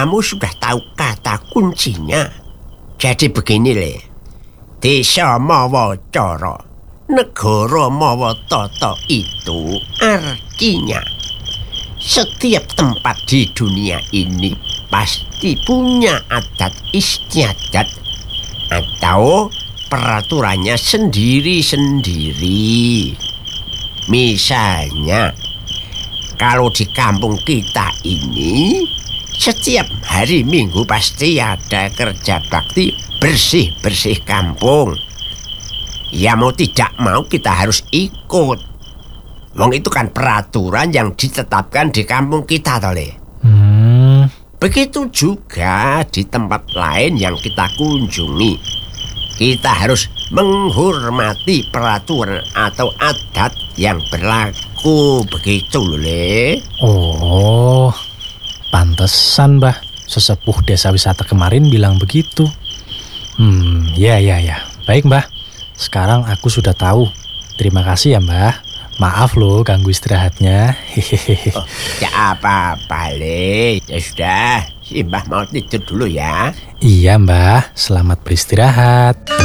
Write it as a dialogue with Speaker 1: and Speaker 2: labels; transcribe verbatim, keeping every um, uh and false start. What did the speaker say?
Speaker 1: kamu sudah tahu kata kuncinya. Jadi begini le, desa mawa cara, negara mawa tata itu artinya setiap tempat di dunia ini pasti punya adat istiadat atau peraturannya sendiri-sendiri. Misalnya, kalau di kampung kita ini, setiap hari Minggu pasti ada kerja bakti bersih-bersih kampung. Ya mau tidak mau kita harus ikut. Wong itu kan peraturan yang ditetapkan di kampung kita, tole.
Speaker 2: Hmm.
Speaker 1: Begitu juga di tempat lain yang kita kunjungi. Kita harus menghormati peraturan atau adat yang berlaku, begitu loh, Le.
Speaker 2: Oh, pantesan, Mbah. Sesepuh desa wisata kemarin bilang begitu. Hmm, ya, ya, ya. Baik, Mbah. Sekarang aku sudah tahu. Terima kasih ya, Mbah. Maaf loh ganggu istirahatnya. Hehehe.
Speaker 1: Oh, ya apa-apa, Le. Ya sudah, si Mbah mau tidur dulu ya.
Speaker 2: Iya, Mbah. Selamat beristirahat.